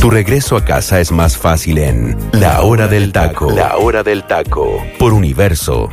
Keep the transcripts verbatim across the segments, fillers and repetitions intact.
Tu regreso a casa es más fácil en La Hora del Taco. La Hora del Taco. Por Universo.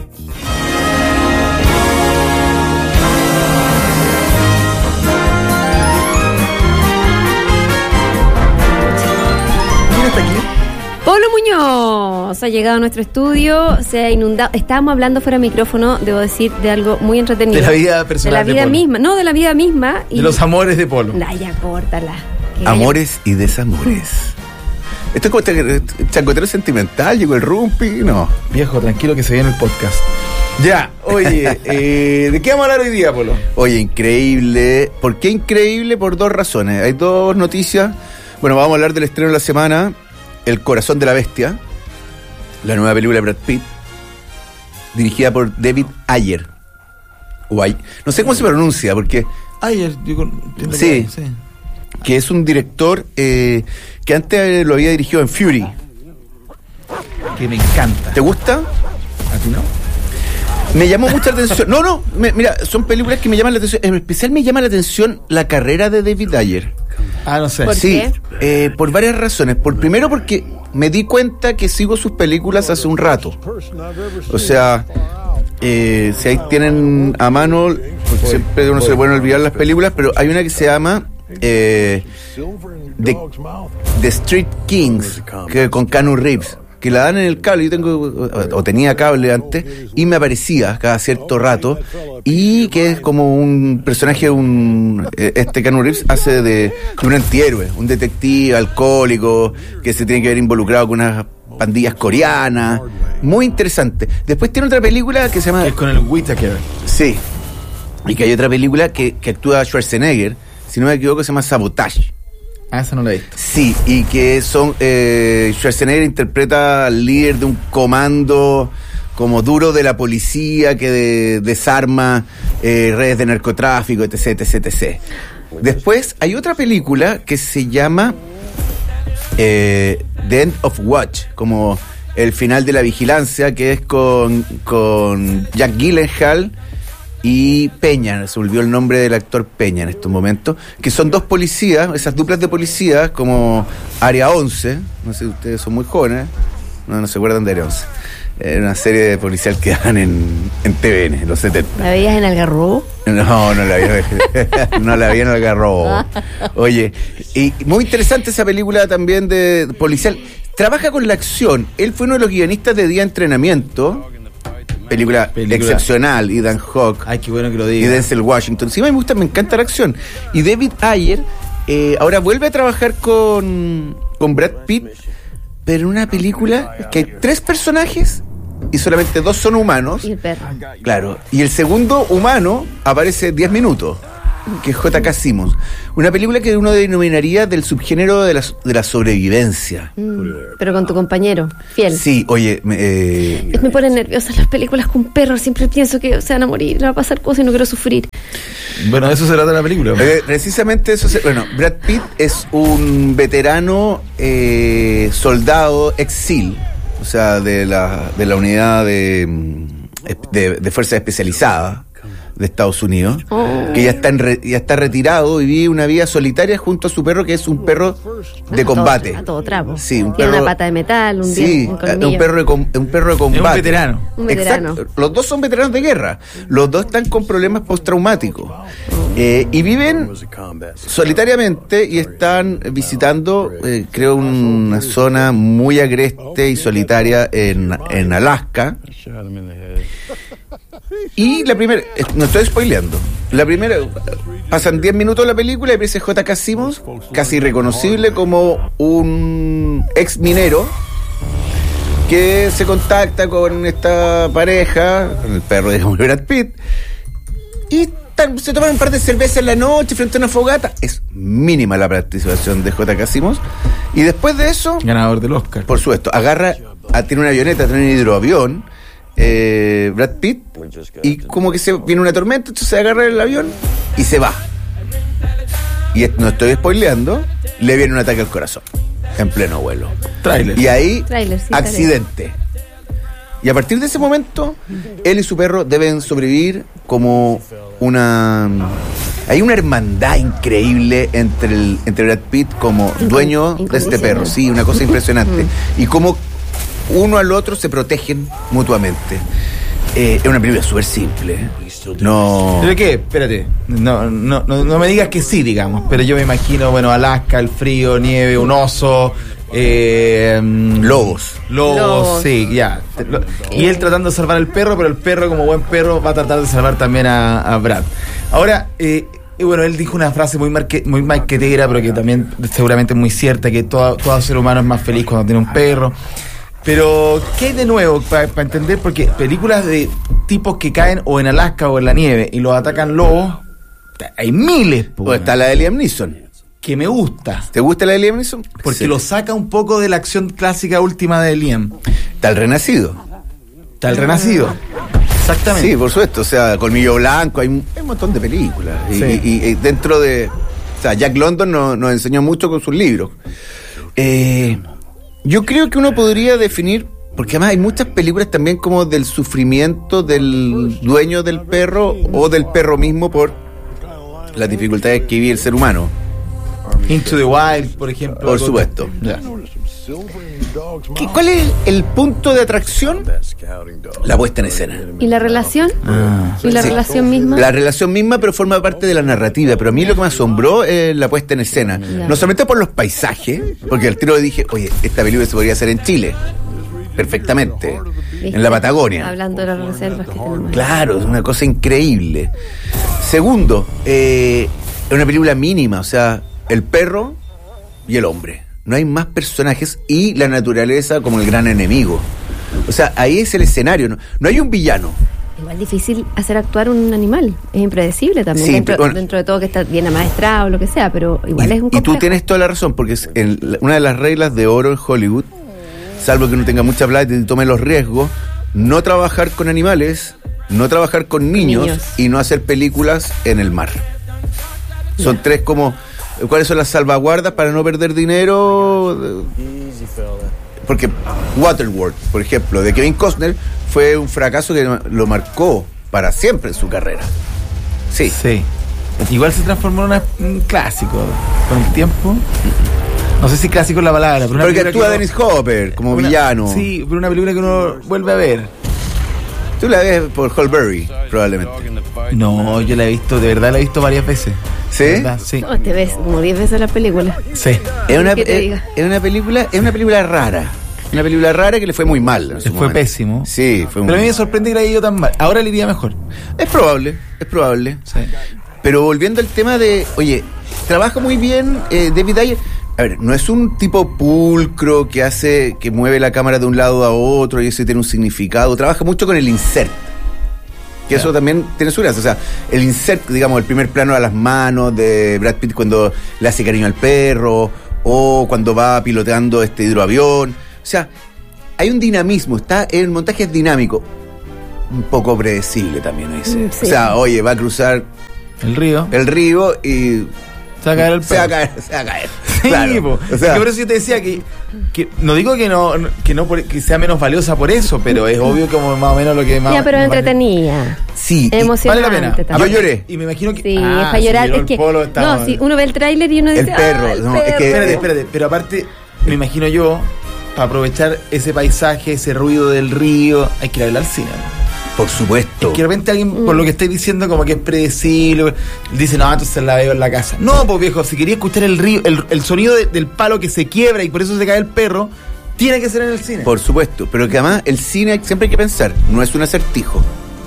¿Quién está aquí? Pablo Muñoz ha llegado a nuestro estudio, se ha inundado. Estábamos hablando fuera de micrófono, debo decir, de algo muy entretenido. De la vida personal de la vida de Polo. misma, no, de la vida misma. Y... De los amores de Polo. Nah, ya, córtala. Que Amores y desamores. Esto es como este chacotero sentimental, llegó el rumpi, no. Viejo, tranquilo que se viene el podcast. Ya, oye, eh, ¿de qué vamos a hablar hoy día, Polo? Oye, increíble. ¿Por qué increíble? Por dos razones. Hay dos noticias. Bueno, vamos a hablar del estreno de la semana, El Corazón de la Bestia, la nueva película de Brad Pitt, dirigida por David Ayer. O Ay- no sé cómo se pronuncia, porque... Ayer, yo con- entiendo Sí. que- sí. que es un director eh, que antes eh, lo había dirigido en Fury. Que me encanta. ¿Te gusta? ¿A ti no? Me llamó mucha atención. No, no, me- mira, son películas que me llaman la atención. En especial me llama la atención la carrera de David Ayer. Ah, no sé. ¿Por Sí, qué? eh, por varias razones. Por primero porque me di cuenta que sigo sus películas hace un rato. O sea, eh, si ahí tienen a mano, porque siempre uno se le pueden olvidar las películas, pero hay una que se llama eh, The, The Street Kings, que con Keanu Reeves, que la dan en el cable. Yo tengo, o, o tenía cable antes, y me aparecía cada cierto rato, y que es como un personaje, un eh, este Keanu Reeves hace de, de un antihéroe, un detective alcohólico que se tiene que ver involucrado con unas pandillas coreanas, muy interesante. Después tiene otra película que se llama... Que es con el Whittaker. Sí, y que hay otra película que, que actúa Schwarzenegger, si no me equivoco, se llama Sabotage. Ah, esa no la he visto. Sí, y que son eh, Schwarzenegger interpreta al líder de un comando como duro de la policía que de- desarma eh, redes de narcotráfico, etc, etc, etcétera. Después hay otra película que se llama eh, The End of Watch, como el final de la vigilancia, que es con, con Jack Gyllenhaal y Peña, se olvidó el nombre del actor Peña en estos momentos, que son dos policías, esas duplas de policías, como Área once, no sé si ustedes son muy jóvenes, no, no se acuerdan de Área once, era una serie de policial que dan en, en T V N, en los setenta. ¿La veías en Algarrobo? No, no la vi, no la vi en el Algarrobo. Oye, y muy interesante esa película también de policial. Trabaja con la acción. Él fue uno de los guionistas de Día de Entrenamiento, película, Película. excepcional, Ethan Hawke Ay, qué bueno que lo y digas. Denzel Washington. Sí, me gusta, me encanta la acción. Y David Ayer eh, ahora vuelve a trabajar con, con Brad Pitt, pero en una película que hay tres personajes y solamente dos son humanos. Y el perro. Claro, y el segundo humano aparece diez minutos, que es J K. Simmons. Una película que uno denominaría del subgénero de la, de la sobrevivencia. Mm, pero con tu compañero, fiel. Sí, oye, me, eh, Me ponen nerviosas las películas con perros. Siempre pienso que se van a morir, le va a pasar cosas y no quiero sufrir. Bueno, de eso se trata la película. eh, precisamente eso. Se, bueno, Brad Pitt es un veterano eh, soldado exil, o sea, de la, de la unidad de, de, de fuerza especializada de Estados Unidos, Oh. que ya está en re- ya está retirado y vive una vida solitaria junto a su perro, que es un perro de A todo- combate. A todo trapo. Sí, un Tiene perro- una pata de metal, un, Sí, diente, un un colmillo. perro de, com- un perro de combate. Es un veterano. Un veterano. Exacto. Los dos son veteranos de guerra. Los dos están con problemas postraumáticos. Eh, y viven solitariamente y están visitando, eh, creo, una zona muy agreste y solitaria en, en Alaska. Y la primera, eh, no estoy spoileando, la primera, pasan diez minutos de la película y aparece J K. Simmons, casi reconocible como un ex minero, que se contacta con esta pareja, con el perro de Brad Pitt, y tan- se toman un par de cervezas en la noche frente a una fogata. Es mínima la participación de J K. Simmons. Y después de eso, Ganador del Oscar. por supuesto, agarra, a, tiene una avioneta, tiene un hidroavión, eh, Brad Pitt, y como que se viene una tormenta, entonces se agarra el avión y se va. Y es- no estoy spoileando, le viene un ataque al corazón en pleno vuelo. Tráiler. Y ahí, Tráiler, sí, accidente. Y a partir de ese momento, él y su perro deben sobrevivir como una Hay una hermandad increíble entre el entre Brad Pitt como dueño de este perro, sí, una cosa impresionante. Uh-huh. Y cómo uno al otro se protegen mutuamente. Eh, es una película súper simple. No. ¿Pero qué? Espérate. No, no, no, no me digas que sí, digamos. Pero yo me imagino, bueno, Alaska, el frío, nieve, un oso. Eh, lobos. Lobos, lobos. Sí, ya. Y él tratando de salvar al perro, pero el perro, como buen perro, va a tratar de salvar también a, a Brad. Ahora, eh, bueno, él dijo una frase muy marque, muy marquetera, pero que también seguramente es muy cierta, que todo, todo ser humano es más feliz cuando tiene un perro. Pero, ¿qué hay de nuevo para pa entender? Porque películas de tipos que caen o en Alaska o en la nieve y los atacan lobos, hay miles. O está la de Liam Neeson. Que me gusta. ¿Te gusta la de Liam Neeson? Porque sí. Lo saca un poco de la acción clásica última de Liam. Está el Renacido. Está el Renacido. Exactamente. Sí, por supuesto. O sea, Colmillo Blanco, hay un, hay un montón de películas. Sí. Y, y, y dentro de... O sea, Jack London nos, nos enseñó mucho con sus libros. Eh... Yo creo que uno podría definir, porque además hay muchas películas también como del sufrimiento del dueño del perro o del perro mismo por las dificultades que vive el ser humano. Into the Wild, por ejemplo. Por supuesto. Ya. ¿Qué, ¿Cuál es el, el punto de atracción? La puesta en escena. ¿Y la relación? Ah, ¿Y la sí. relación misma? La relación misma, pero forma parte de la narrativa. Pero a mí lo que me asombró es la puesta en escena. Ya. No solamente por los paisajes, porque al tiro dije, oye, esta película se podría hacer en Chile. Perfectamente. ¿Viste? En la Patagonia. Hablando de las reservas que tenemos. Claro, es una cosa increíble. Segundo, eh, es una película mínima, o sea, el perro y el hombre. No hay más personajes y la naturaleza como el gran enemigo. O sea, ahí es el escenario. No, no hay un villano. Igual difícil hacer actuar un animal. Es impredecible también. Sí, dentro, bueno, dentro de todo que está bien amaestrado o lo que sea, pero igual y, es un complejo. Y tú tienes toda la razón, porque es en, una de las reglas de oro en Hollywood, salvo que uno tenga mucha plata y tome los riesgos, no trabajar con animales, no trabajar con niños, niños. y no hacer películas en el mar. Son yeah. tres como... ¿Cuáles son las salvaguardas para no perder dinero? Porque Waterworld, por ejemplo, de Kevin Costner, fue un fracaso que lo marcó para siempre en su carrera. Sí. Sí. Igual se transformó en una, un clásico con el tiempo. No sé si clásico es la palabra, pero una porque actúa uno, Dennis Hopper como una, villano. Sí, pero una película que uno vuelve a ver. Tú la ves por Holberry, probablemente. No, yo la he visto, de verdad la he visto varias veces. ¿Sí? ¿Verdad? Sí. No, te ves como diez veces la película. Sí. Es una, es, es una película, es una película rara. Una película rara que le fue muy mal. Le fue momento. Pésimo. Sí, fue muy Pero a mí me sorprende que la haya ido tan mal. Ahora le iría mejor. Es probable, es probable. Sí. Pero volviendo al tema de, oye, trabaja muy bien eh, David Ayer. A ver, no es un tipo pulcro que hace, que mueve la cámara de un lado a otro y eso tiene un significado. Trabaja mucho con el insert. Que claro. Eso también tiene su gracia. O sea, el insert, digamos, el primer plano a las manos de Brad Pitt cuando le hace cariño al perro, o cuando va piloteando este hidroavión. O sea, hay un dinamismo, está, el montaje es dinámico. Un poco predecible también, ¿no dice? Sí. O sea, oye, va a cruzar el río. El río y... Se va a caer el perro. Se va a caer, se va a caer. Sí, claro. O sea, por eso yo te decía que, que no digo que no que no por, que sea menos valiosa por eso, pero es obvio como más o menos lo que más. Ya, pero entretenida. Sí, emocionante. Vale la pena. Yo lloré. Y me imagino que sí, ah, es para llorar. Es que no, si uno ve el tráiler y uno dice, el perro, ah, el no, perro. Es que, espérate, espérate, pero aparte me imagino yo para aprovechar ese paisaje, ese ruido del río, hay que ir a ver al cine. Por supuesto. Es que de repente alguien, mm. por lo que estáis diciendo, como que es predecible, dice, no, entonces la veo en la casa. No, pues viejo, si quería escuchar el río, el, el sonido de, del palo que se quiebra y por eso se cae el perro, tiene que ser en el cine. Por supuesto, pero que además el cine siempre hay que pensar, no es un acertijo.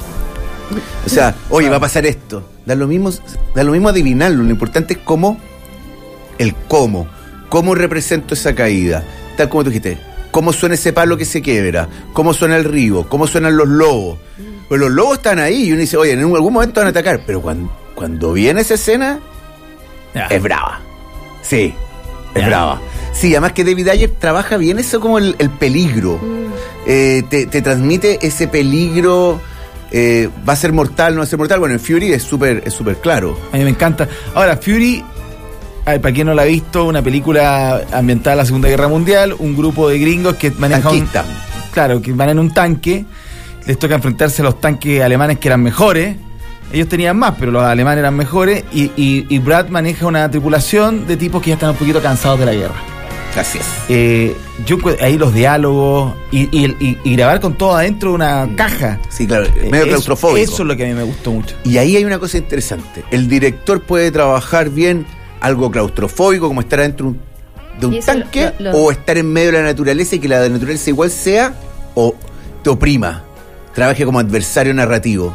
O sea, oye, claro. Va a pasar esto. Da lo mismo, da lo mismo adivinarlo, lo importante es cómo, el cómo, cómo represento esa caída, tal como tú dijiste. Cómo suena ese palo que se quiebra, cómo suena el río, cómo suenan los lobos. Pues los lobos están ahí y uno dice, oye, en algún momento van a atacar, pero cuando, cuando viene esa escena, ya. Es brava. Sí, es ya. brava. Sí, además que David Ayer trabaja bien eso como el, el peligro. Mm. Eh, te, te transmite ese peligro, eh, va a ser mortal, no va a ser mortal. Bueno, en Fury es súper es súper claro. A mí me encanta. Ahora, Fury... Ay, para quien no la ha visto, una película ambientada en la Segunda Guerra Mundial, un grupo de gringos que manejan un, claro, que van en un tanque, les toca enfrentarse a los tanques alemanes que eran mejores, ellos tenían más, pero los alemanes eran mejores, y, y, y Brad maneja una tripulación de tipos que ya están un poquito cansados de la guerra. Así es. Eh, yo ahí los diálogos y, y, y, y grabar con todo adentro de una caja. Sí, claro, medio eso, claustrofóbico. Eso es lo que a mí me gustó mucho. Y ahí hay una cosa interesante. El director puede trabajar bien algo claustrofóbico, como estar adentro un, de un tanque, lo, lo, lo... o estar en medio de la naturaleza y que la naturaleza igual sea o te oprima. Trabaje como adversario narrativo.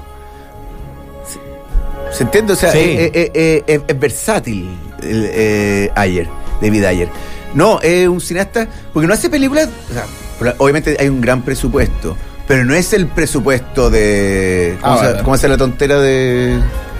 ¿Se, ¿se entiende? O sea, sí. es, es, es, es, es versátil el, eh, Ayer, David Ayer. No, es un cineasta, porque no hace películas, o sea, obviamente hay un gran presupuesto, pero no es el presupuesto de... ¿Cómo, ah, se, ¿cómo hace la tontera de,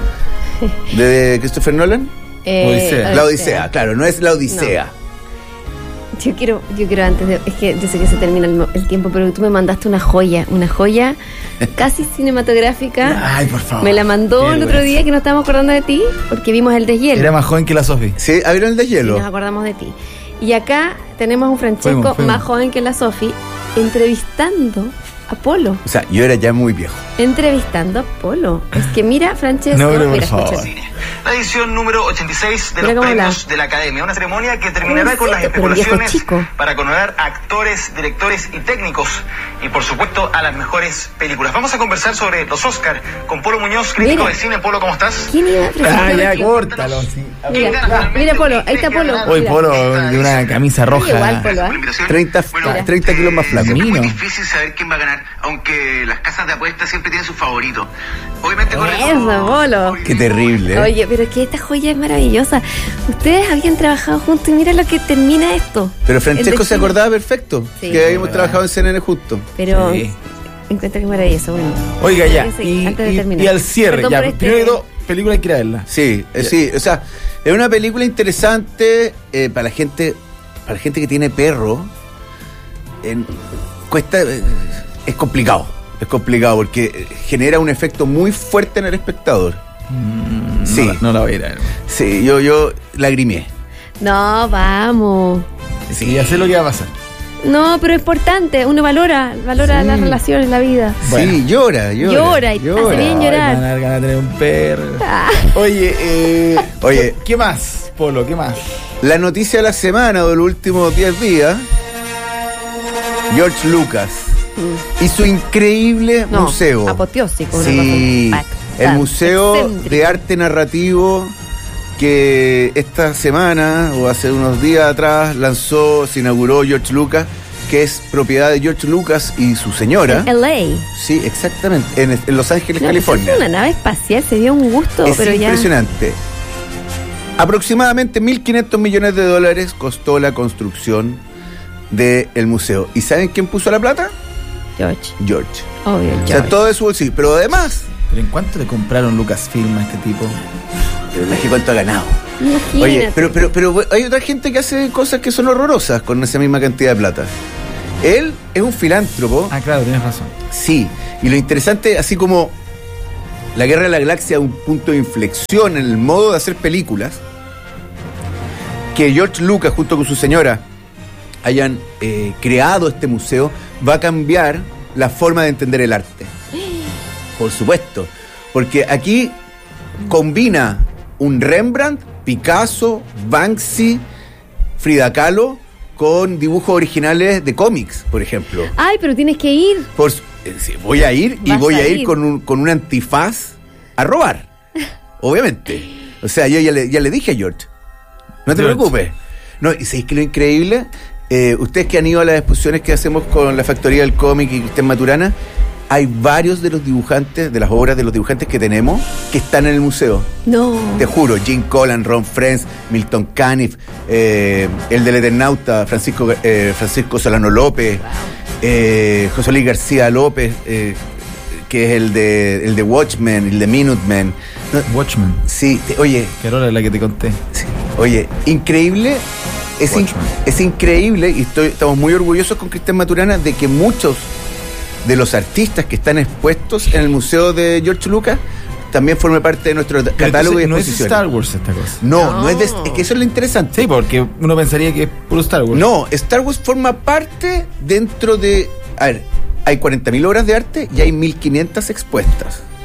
de Christopher Nolan? Eh, Odisea. La Odisea, claro, no es la Odisea. No. Yo quiero, yo quiero antes de... Es que yo sé que se termina el, el tiempo, pero tú me mandaste una joya, una joya casi cinematográfica. Ay, por favor. Me la mandó el otro día que nos estábamos acordando de ti, porque vimos el deshielo. Era más joven que la Sofi. Sí, ¿vieron el deshielo? Y nos acordamos de ti. Y acá tenemos a un Francesco fuimos, fuimos. más joven que la Sofi entrevistando a Polo. O sea, yo era ya muy viejo. Entrevistando a Polo. Es que mira, Francesco, no, pero mira, por favor. La edición número ochenta y seis de mira los premios la... de la Academia, una ceremonia que terminará Uy, con las sí, especulaciones chico. para coronar a actores, directores y técnicos, y por supuesto a las mejores películas. Vamos a conversar sobre los Oscar con Polo Muñoz, crítico mira. de cine. Polo, ¿cómo estás? ¿Quién iba a presentar? Ah, ya, córtalo. Sí. Mira, mira Polo, ahí está Polo. Hoy Polo de una camisa roja. Igual, Polo, ¿eh? treinta, Bueno, treinta kilos más flaco. Es muy Mino. difícil saber quién va a ganar, aunque las casas de apuestas siempre tienen sus favoritos. Obviamente con Eso, Polo. Qué terrible, ¿eh? Oye, pero es que esta joya es maravillosa. Ustedes habían trabajado juntos y mira lo que termina esto. Pero Francesco El se acordaba perfecto Sí. que habíamos ¿verdad? trabajado en C N N juntos. Pero Sí. encuentro que es maravilloso. Bueno, Oiga, ya. antes de- Y, antes de y- terminar. y al cierre, Perdón ya. por este- Primero que todo, película hay que ir a verla. Sí, eh, sí, o sea, es una película interesante eh, para la gente, para la gente que tiene perro. En, cuesta, eh, es complicado, es complicado porque genera un efecto muy fuerte en el espectador. Mm, Sí. No, la- no la voy a ir a ver. Sí, yo, yo lagrimé. No, vamos. Sí, ya sé lo que va a pasar. No, pero es importante. Uno valora, valora Sí. las relaciones, la vida. Bueno. Sí, llora, llora. Llora y hace bien Ay, llorar. me van a dar ganas de tener un perro. Ah. Oye, eh, Oye. ¿qué, qué más, Polo? ¿Qué más? La noticia de la semana o de los últimos diez días, George Lucas y su increíble No, museo. apoteósico. una Sí, cosa impactante, el Museo excéntrico. de Arte Narrativo que esta semana o hace unos días atrás lanzó, se inauguró George Lucas, que es propiedad de George Lucas y su señora. En L A. Sí, exactamente, en, en Los Ángeles, No, California. es una nave espacial, se dio un gusto, Es pero ya. impresionante. Aproximadamente mil quinientos millones de dólares costó la construcción del museo. ¿Y saben quién puso la plata? George, George. obvio, O George. sea, todo de su bolsillo. Pero además, ¿Pero en cuánto le compraron Lucasfilm a este tipo? no sé cuánto ha ganado. Imagínate. Oye, pero, pero, pero hay otra gente que hace cosas que son horrorosas con esa misma cantidad de plata. Él es un filántropo. Ah, claro, tienes razón. Sí, y lo interesante, así como la Guerra de la Galaxia, un punto de inflexión en el modo de hacer películas, que George Lucas junto con su señora hayan eh, creado este museo, va a cambiar la forma de entender el arte. Por supuesto, porque aquí combina un Rembrandt, Picasso, Banksy, Frida Kahlo con dibujos originales de cómics, por ejemplo. Ay, pero tienes que ir. Por, eh, sí, voy a ir y Vas voy a a ir, ir. con un, con un antifaz a robar. Obviamente. O sea, yo ya le, ya le dije a George. No te George. preocupes. No, y sabéis que lo increíble, eh, ustedes que han ido a las exposiciones que hacemos con la Factoría del Cómic y Cristian Maturana, hay varios de los dibujantes, de las obras de los dibujantes que tenemos, que están en el museo. No. Te juro, Jim Collan, Ron Frenz, Milton Caniff, eh, el del Eternauta, Francisco, eh, Francisco Solano López, eh, José Luis García López, eh, que es el de, el de Watchmen, el de Minutemen. No, Watchmen. sí, te- oye, Que era la que te conté. sí, oye, increíble, es, in- Watchmen. es increíble y estoy, estamos muy orgullosos con Cristian Maturana de que muchos de los artistas que están expuestos en el Museo de George Lucas también formen parte de nuestro Pero catálogo y entonces, no es exposiciones. Star Wars esta cosa. No, No. no es de, es que eso es lo interesante. Sí, porque uno pensaría que es puro Star Wars. No, Star Wars forma parte dentro de... A ver, hay cuarenta mil obras de arte y hay mil quinientas expuestas.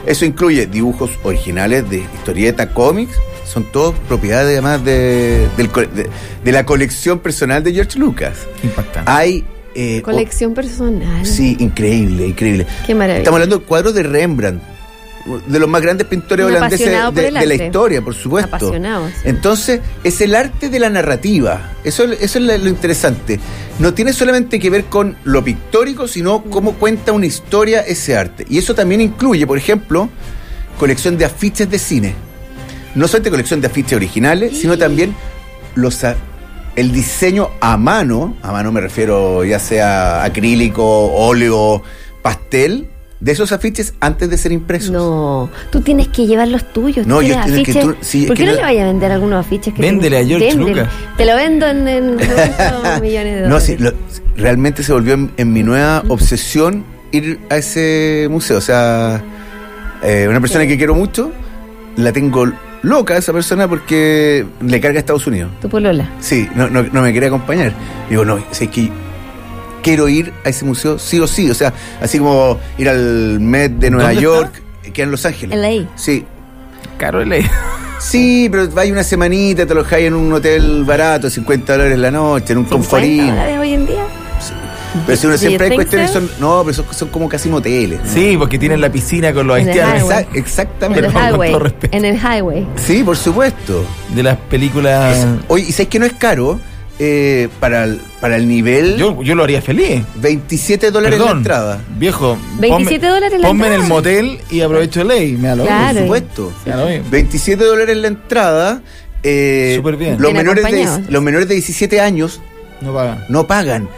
Eso incluye dibujos originales de historieta, cómics, son todos propiedades además de, del co- de, de la colección personal de George Lucas. Impactante. Hay... eh, Colección personal. o- sí, increíble, increíble. Qué maravilla. Estamos hablando de cuadros de Rembrandt, de los más grandes pintores Un holandeses apasionado por de, el de la arte. historia, por supuesto. Apasionado, sí. Entonces, es el arte de la narrativa. Eso, eso es lo lo interesante. No tiene solamente que ver con lo pictórico, sino cómo cuenta una historia ese arte. Y eso también incluye, por ejemplo, colección de afiches de cine. No solamente colección de afiches originales, sino también los a- el diseño a mano, a mano me refiero ya sea acrílico, óleo, pastel, de esos afiches antes de ser impresos. No, tú tienes que llevar los tuyos. No, tú yo tienes tienes que afiches. tú- sí, es ¿Por qué que no, no- le vayas a vender algunos afiches? Que Véndele tengo? a George Véndele. Lucas. Te lo vendo en, en noventa millones de dólares. No, sí, lo- realmente se volvió en, en mi nueva obsesión ir a ese museo. O sea, eh, una persona que quiero mucho, la tengo loca esa persona porque le carga a Estados Unidos. Tu polola. Sí, no, no, no me quería acompañar. Digo, no, es que quiero ir a ese museo sí o sí. O sea, así como ir al Met de Nueva ¿Dónde York, que en Los Ángeles. En la I. Sí. Caro de ley. Sí, pero vaya una semanita, te alojáis en un hotel barato, cincuenta dólares la noche, en un cincuenta conforín. dólares hoy en día. Pero si uno Do you siempre hay think cuestiones, so? son, no, pero son, son como casi moteles. ¿no? Sí, porque tienen la piscina con los En el haitianos. highway. Exa- exactamente. En el Pero con highway. todo respeto. En el highway. Sí, por supuesto. De las películas. Es- oye, ¿y sabes que no es caro? Eh, para, el, para el nivel, Yo, yo lo haría feliz. veintisiete dólares la Perdón, entrada. viejo. veintisiete ponme- dólares la Ponme en el entrada. motel y aprovecho de ley. Me da lo Claro. Por supuesto. Me da lo mismo. veintisiete dólares la entrada. Eh, Súper bien. Los Bien menores, de, acompañados. los menores de diecisiete años No paga. no pagan.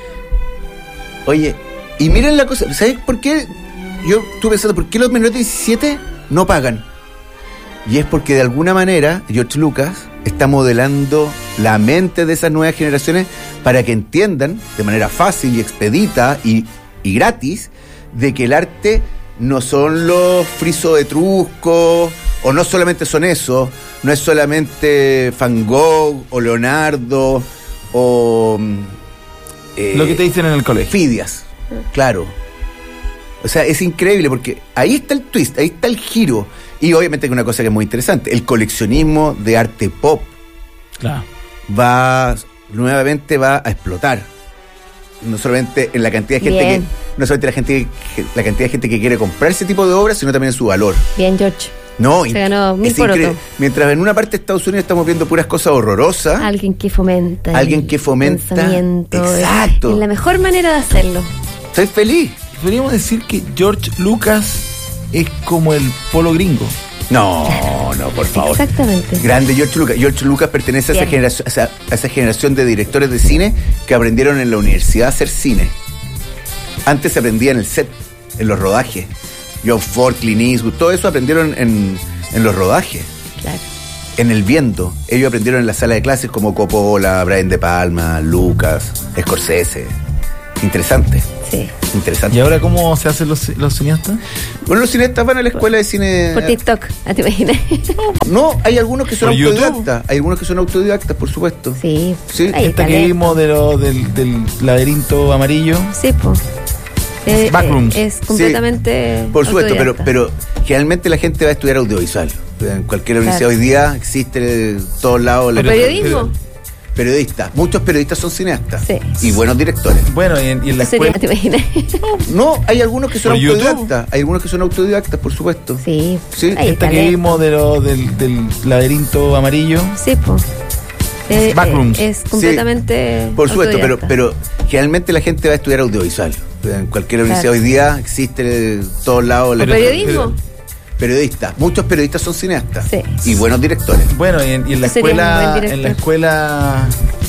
Oye, y miren la cosa, ¿sabes por qué? Yo estuve pensando, ¿por qué los menores de diecisiete no pagan? Y es porque de alguna manera George Lucas está modelando la mente de esas nuevas generaciones para que entiendan de manera fácil y expedita y, y gratis de que el arte no son los frisos etruscos, o no solamente son eso, no es solamente Van Gogh o Leonardo o eh, Lo que te dicen en el colegio. Fidias, claro. O sea, es increíble porque ahí está el twist, ahí está el giro. Y obviamente hay una cosa que es muy interesante, el coleccionismo de arte pop Claro. va, nuevamente va a explotar. No solamente en la cantidad de gente Bien. que, no solamente la gente que- la cantidad de gente que quiere comprar ese tipo de obras, sino también en su valor. Bien, George. No, Se in- ganó mil es porotos. increíble. Mientras en una parte de Estados Unidos estamos viendo puras cosas horrorosas, Alguien que fomenta. Alguien el que fomenta- pensamiento. Exacto. Es la mejor manera de hacerlo. estoy feliz. Podríamos decir que George Lucas es como el polo gringo. No, no, por favor. Exactamente. Grande George Lucas. George Lucas pertenece a esa, Bien. generación, a, esa, a esa generación de directores de cine que aprendieron en la universidad a hacer cine. Antes se aprendía en el set, en los rodajes. John Ford, Clint Eastwood, todo eso aprendieron en, en los rodajes, Claro. en el viento. Ellos aprendieron en la sala de clases como Coppola, Brian De Palma, Lucas, Scorsese. Interesante, Sí. interesante. ¿Y ahora cómo se hacen los, los cineastas? Bueno, los cineastas van a la escuela de cine. Por TikTok. ¿Ah, ¿Te imaginas? No, hay algunos que son ¿Por YouTube? autodidactas. Hay algunos que son autodidactas, por supuesto. Sí. Sí. Ahí Esta está. que vimos de lo- del, del laberinto amarillo. Sí, pues. Eh, Backrooms. eh, es completamente. Por supuesto, pero, autodidacta. pero generalmente la gente va a estudiar audiovisual. En cualquier universidad Claro. hoy día existe de todos lados la ¿O periodismo? periodistas. Muchos periodistas son cineastas Sí. y buenos directores. Bueno, y en, y en la Sería, escuela. ¿te imaginas? No, hay algunos que son ¿Por YouTube? autodidactas. Hay algunos que son autodidactas, por supuesto. Sí. Sí. Ahí Esta está. que vimos de lo, del, del laberinto amarillo. Sí, pues. Eh, Backrooms. eh, es completamente. Por supuesto, pero, autodidacta. pero generalmente la gente va a estudiar audiovisual. En cualquier universidad Claro. hoy día existe de todos lados ¿O la periodismo? periodistas. Muchos periodistas son cineastas Sí. y buenos directores. Bueno, y en, y en la Sería un buen escuela. director. En la escuela